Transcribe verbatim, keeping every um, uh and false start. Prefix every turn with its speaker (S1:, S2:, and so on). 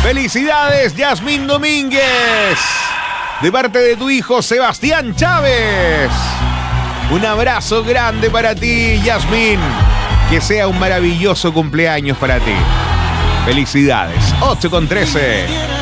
S1: Felicidades, Yasmín Domínguez, de parte de tu hijo Sebastián Chávez. Un abrazo grande para ti, Yasmín. Que sea un maravilloso cumpleaños para ti. Felicidades. ocho con trece.